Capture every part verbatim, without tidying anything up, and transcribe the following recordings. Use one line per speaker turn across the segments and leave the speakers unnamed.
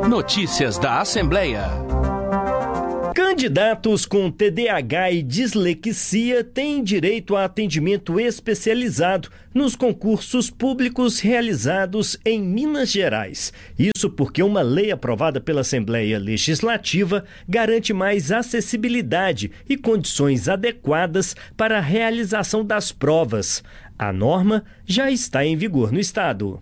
Notícias da Assembleia.
Candidatos com T D A H e dislexia têm direito a atendimento especializado nos concursos públicos realizados em Minas Gerais. Isso porque uma lei aprovada pela Assembleia Legislativa garante mais acessibilidade e condições adequadas para a realização das provas. A norma já está em vigor no estado.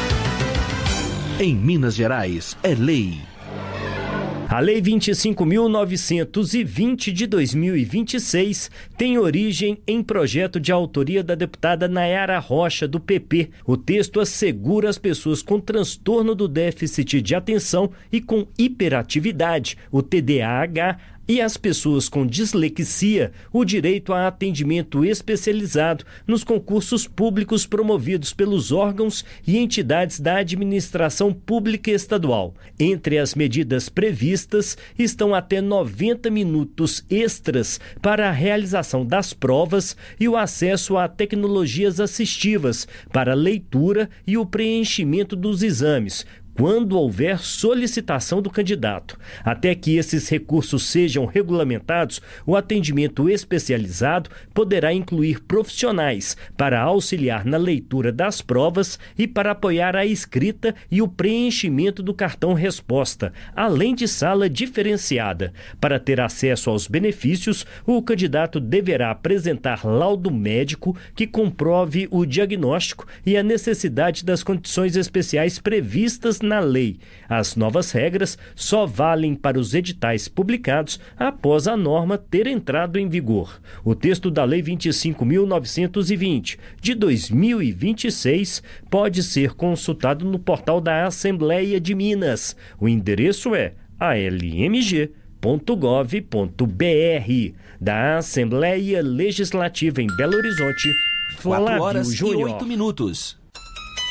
Em Minas Gerais, é lei.
A Lei vinte e cinco mil novecentos e vinte de dois mil e vinte e seis tem origem em projeto de autoria da deputada Nayara Rocha, do P P. O texto assegura às pessoas com transtorno do déficit de atenção e com hiperatividade, o T D A H, e às pessoas com dislexia o direito a atendimento especializado nos concursos públicos promovidos pelos órgãos e entidades da administração pública estadual. Entre as medidas previstas estão até noventa minutos extras para a realização das provas e o acesso a tecnologias assistivas para a leitura e o preenchimento dos exames, quando houver solicitação do candidato. Até que esses recursos sejam regulamentados, o atendimento especializado poderá incluir profissionais para auxiliar na leitura das provas e para apoiar a escrita e o preenchimento do cartão resposta, além de sala diferenciada. Para ter acesso aos benefícios, o candidato deverá apresentar laudo médico que comprove o diagnóstico e a necessidade das condições especiais previstas na lei. As novas regras só valem para os editais publicados após a norma ter entrado em vigor. O texto da Lei vinte e cinco mil novecentos e vinte de dois mil e vinte e seis pode ser consultado no portal da Assembleia de Minas. O endereço é a l m g ponto gov ponto b r. Da Assembleia Legislativa em Belo Horizonte,
quatro horas
Flávio Júnior.
e oito minutos.